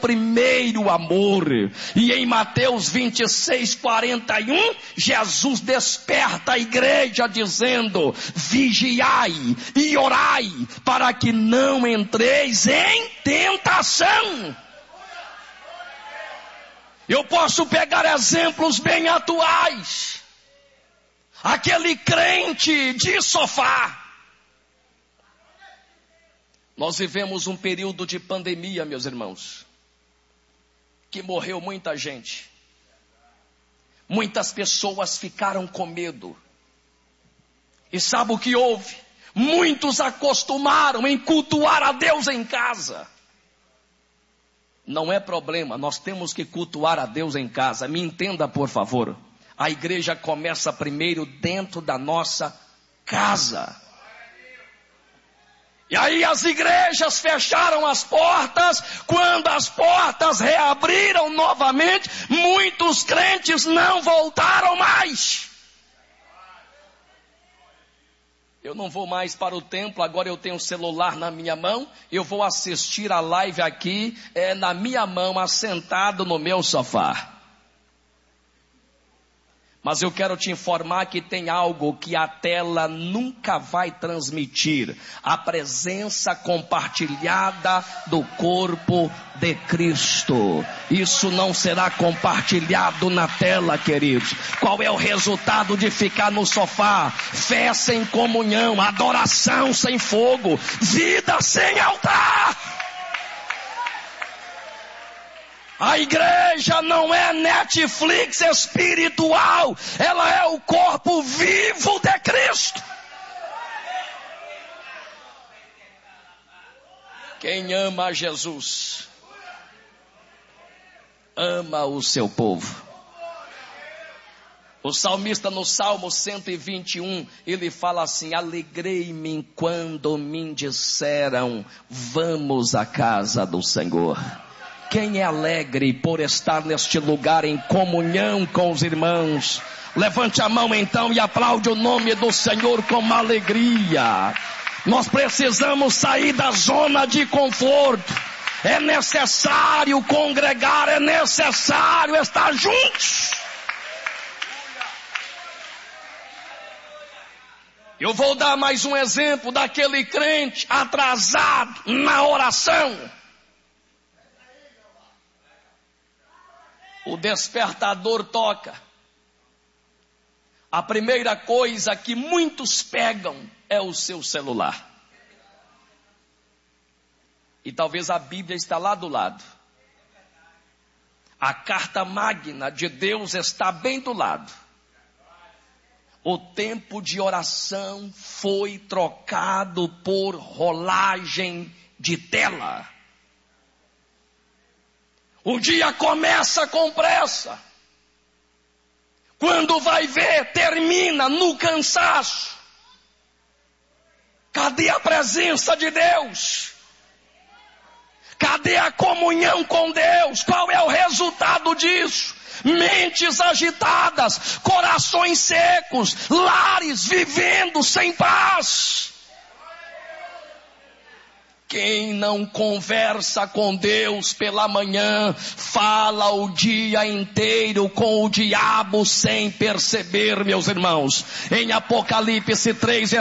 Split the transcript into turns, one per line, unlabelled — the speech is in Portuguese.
primeiro amor. E em Mateus 26:41, Jesus desperta a igreja dizendo: vigiai e orai para que não entreis em tentação. Eu posso pegar exemplos bem atuais. Aquele crente de sofá. Nós vivemos um período de pandemia, meus irmãos, que morreu muita gente. Muitas pessoas ficaram com medo. E sabe o que houve? Muitos acostumaram em cultuar a Deus em casa. Não é problema, nós temos que cultuar a Deus em casa. Me entenda, por favor. A igreja começa primeiro dentro da nossa casa. E aí as igrejas fecharam as portas. Quando as portas reabriram novamente, muitos crentes não voltaram mais. Eu não vou mais para o templo, agora eu tenho o celular na minha mão. Eu vou assistir a live aqui, na minha mão, assentado no meu sofá. Mas eu quero te informar que tem algo que a tela nunca vai transmitir: a presença compartilhada do corpo de Cristo. Isso não será compartilhado na tela, queridos. Qual é o resultado de ficar no sofá? Fé sem comunhão, adoração sem fogo, vida sem altar. A igreja não é Netflix espiritual, ela é o corpo vivo de Cristo. Quem ama a Jesus, ama o seu povo. O salmista no Salmo 121, ele fala assim: alegrei-me quando me disseram, vamos à casa do Senhor. Quem é alegre por estar neste lugar em comunhão com os irmãos? Levante a mão então e aplaude o nome do Senhor com alegria. Nós precisamos sair da zona de conforto. É necessário congregar, é necessário estar juntos. Eu vou dar mais um exemplo daquele crente atrasado na oração. O despertador toca. A primeira coisa que muitos pegam é o seu celular. E talvez a Bíblia está lá do lado. A carta magna de Deus está bem do lado. O tempo de oração foi trocado por rolagem de tela. O dia começa com pressa. Quando vai ver, termina no cansaço. Cadê a presença de Deus? Cadê a comunhão com Deus? Qual é o resultado disso? Mentes agitadas, corações secos, lares vivendo sem paz. Quem não conversa com Deus pela manhã, fala o dia inteiro com o diabo sem perceber, meus irmãos. Em Apocalipse 3,